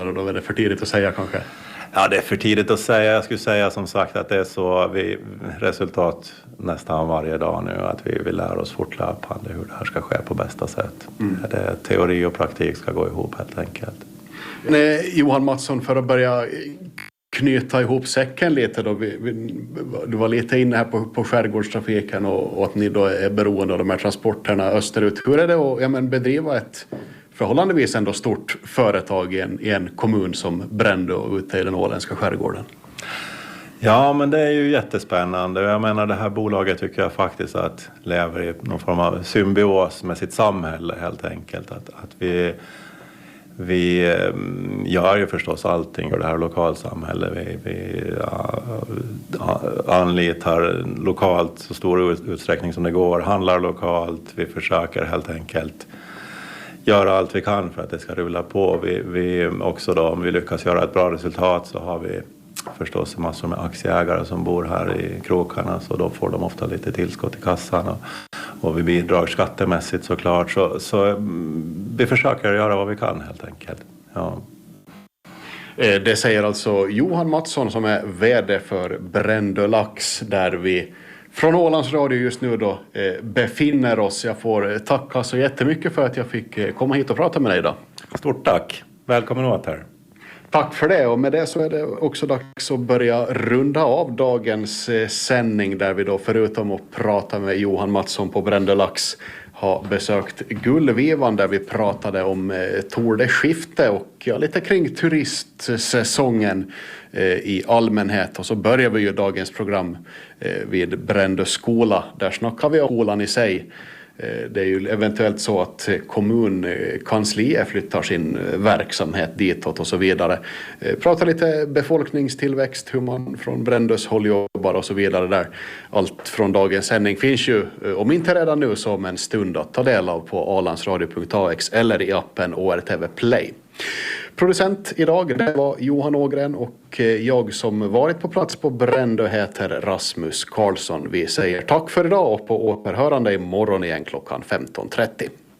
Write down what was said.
och då är det för tidigt att säga kanske? Ja, det är för tidigt att säga. Jag skulle säga som sagt att det är så resultat nästan varje dag nu, att vi lär oss fortlöpande hur det här ska ske på bästa sätt. Det teori och praktik ska gå ihop helt enkelt. Johan Mattsson, för att börja knyta ihop säcken lite då. Du var lite inne här på skärgårdstrafiken och att ni då är beroende av de här transporterna österut. Hur är det att bedriva ett förhållandevis ändå stort företag i en kommun som Brändö ute i den åländska skärgården? Ja, men det är ju jättespännande. Jag menar, det här bolaget tycker jag faktiskt att lever i någon form av symbios med sitt samhälle helt enkelt. Att vi gör ju förstås allting för det här lokalsamhället. Vi anlitar lokalt så stor utsträckning som det går, handlar lokalt. Vi försöker helt enkelt göra allt vi kan för att det ska rulla på. Vi också då, om vi lyckas göra ett bra resultat, så har vi förstås massor med aktieägare som bor här i krokarna, så då får de ofta lite tillskott i kassan och vi bidrar skattemässigt såklart. Så vi försöker göra vad vi kan helt enkelt. Ja. Det säger alltså Johan Mattsson som är vd för Brändö Lax, där vi från Ålands Radio just nu då befinner oss. Jag får tacka så jättemycket för att jag fick komma hit och prata med dig idag. Stort tack. Välkommen åt här. Tack för det, och med det så är det också dags att börja runda av dagens sändning, där vi då förutom att prata med Johan Mattsson på Brändö Lax har besökt Gullvivan, där vi pratade om Tour de Skifte och lite kring turistsäsongen i allmänhet. Och så börjar vi ju dagens program vid Brändö skola. Där snackar vi om skolan i sig. Det är ju eventuellt så att kommunkansliet flyttar sin verksamhet ditåt och så vidare. Prata lite befolkningstillväxt, hur man från Brändös håll jobbar och så vidare där. Allt från dagens sändning finns ju, om inte redan nu, så om en stund att ta del av på alansradio.ax eller i appen ORTV Play. Producent idag, det var Johan Ågren, och jag som varit på plats på Brändö heter Rasmus Karlsson. Vi säger tack för idag och på återhörande imorgon igen klockan 15.30.